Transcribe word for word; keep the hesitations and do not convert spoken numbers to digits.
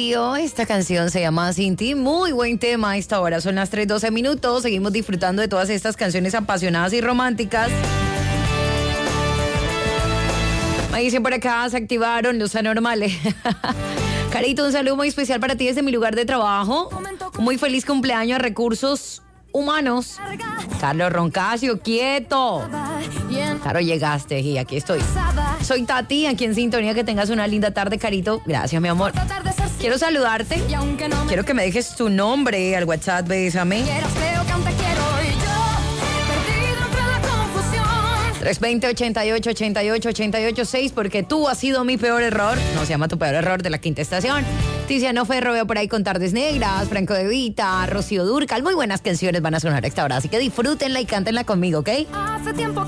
Rocío. Esta canción se llama Sin Ti. Muy buen tema a esta hora. Son las tres doce minutos. Seguimos disfrutando de todas estas canciones apasionadas y románticas. Me dicen por acá, se activaron los anormales. Carito, un saludo muy especial para ti desde mi lugar de trabajo. Un muy feliz cumpleaños a Recursos Humanos. Carlos Roncasio, quieto. Claro, llegaste y aquí estoy. Soy Tati, aquí en sintonía. Que tengas una linda tarde, Carito. Gracias, mi amor. Quiero saludarte. Quiero que me dejes tu nombre al WhatsApp, bésame. tres veinte, ochenta y ocho, ochenta y ocho, ochenta y ocho, seis, porque tú has sido mi peor error. No, se llama Tu Peor Error, de La Quinta Estación. Tiziano Ferro, veo por ahí con Tardes Negras, Franco De Vita, Rocío Dúrcal. Muy buenas canciones van a sonar a esta hora, así que disfrútenla y cántenla conmigo, ¿ok? Hace tiempo